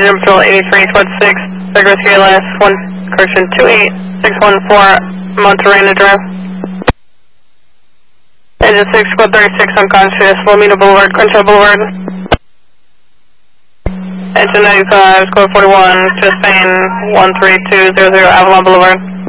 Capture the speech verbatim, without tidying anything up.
Engine Patrol eighty-three, Squad six, Rigorous K L S, one, correction, two eight six one four, Monterey Drive. Engine six, Squad thirty-six, unconscious, Lomita Boulevard, Crenshaw Boulevard. Engine ninety-five, Squad forty-one, chest pain, one three two zero zero, Avalon Boulevard.